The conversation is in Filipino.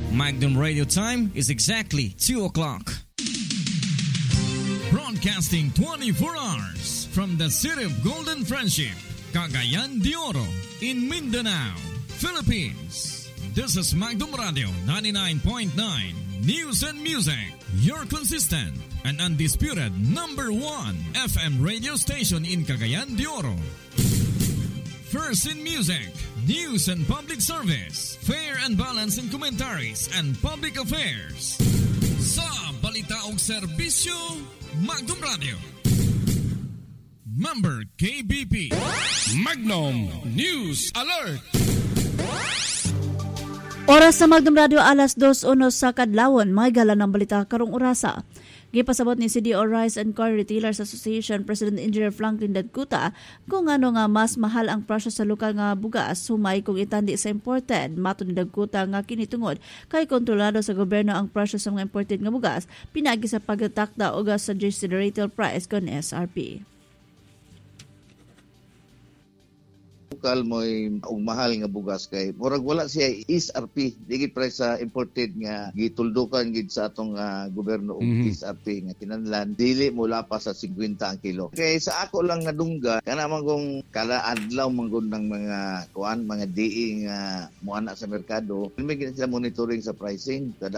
Magnum Radio time is exactly 2 o'clock. Broadcasting 24 hours from the city of Golden Friendship, Cagayan de Oro, in Mindanao, Philippines. This is Magnum Radio 99.9 News and Music, your consistent and undisputed number 1 FM radio station in Cagayan de Oro. First in music, news and public service, fair and balanced in commentaries and public affairs. Sa balita o serbisyo, Magnum Radio. Member KBP. Magnum News Alert. Oras sa Magnum Radio, alas 2:01 sa kadlawon. May gala ng balita karong orasa. Gipasabot ni CDO Rice and Car Retailers Association President Engineer Franklin Dadcuta kung ano nga mas mahal ang presyo sa lokal nga bugas humay kung itandi sa imported. Matud ni Dadcuta nga kinitungod kay kontrolado sa gobyerno ang presyo sa mga imported nga bugas pinagi sa pagtakda og sa suggested retail price kon SRP. Lokal mo'y mahal nga bugas kay murag wala siya SRP digit price sa imported nga gituldukan gid sa atong gobyerno og SRP nga kinahanglan dili mula pa sa 50 ang kilo. Kay sa ako lang nga dungga kana man kung kada adlaw manggod ng mga mga DE nga moana sa merkado, may sila monitoring sa pricing kada